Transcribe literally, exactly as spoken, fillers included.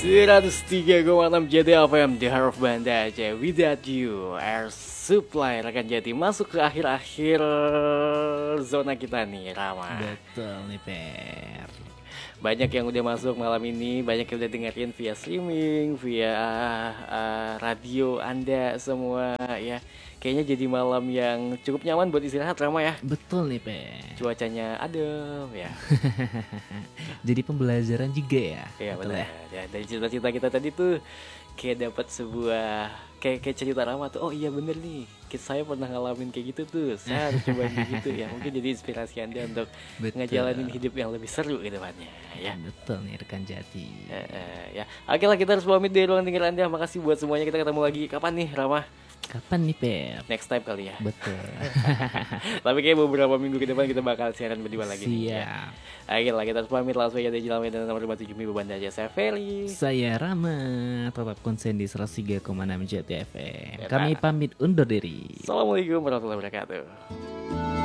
seratus tiga koma enam J T F M di Heart of Banda Aceh. Without You, Air Supply rekan Jati masuk ke akhir-akhir zona kita nih, Rama. Betul nih, Per. Banyak yang udah masuk malam ini, banyak yang udah dengerin via streaming, via uh, radio Anda semua ya. Kayaknya jadi malam yang cukup nyaman buat istirahat, Rama ya. Betul nih, Per. Cuacanya adem ya. Jadi pembelajaran juga ya. Iya betul benar. ya. Ya, dari cerita-cerita kita tadi tuh kayak dapat sebuah kayak kayak cerita Rama tuh. Oh iya bener nih. Saya pernah ngalamin kayak gitu tuh. Saya harus coba kayak gitu ya. Mungkin jadi inspirasi Anda untuk Betul. ngejalanin hidup yang lebih seru ke depannya ya. Betul nih rekan Jati. Eh, eh, ya. Oke lah, kita harus pamit dari ruang tinggal Anda. Makasih buat semuanya. Kita ketemu lagi kapan nih, Rama? Kapan nih, Per? Next time kali ya. Betul. Tapi kayak beberapa minggu ke depan kita bakal siaran berdua lagi nih, ya. Siap. Oke lah, kita harus pamit langsung aja dari Jalan Medan nomor lima puluh tujuh Minggu Banda Aceh. Saya Feli. Saya Rama, tetap konsen di seratus tiga koma enam J T F M. Ya, Kami Pak. pamit undur diri. Assalamualaikum warahmatullahi wabarakatuh.